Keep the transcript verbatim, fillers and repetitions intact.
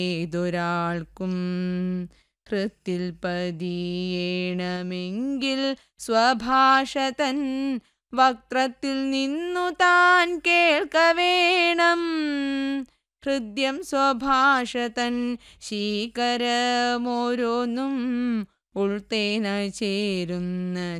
ഏതൊരാൾക്കും ഹൃത്തിൽ പതിയേണമെങ്കിൽ സ്വഭാഷതൻ വക്ത്രത്തിൽ നിന്നു താൻ കേൾക്കവേണം. ഹൃദ്യം സ്വഭാഷതൻ ശീകരമോരോന്നും ഉൾത്തേന ചേരുന്ന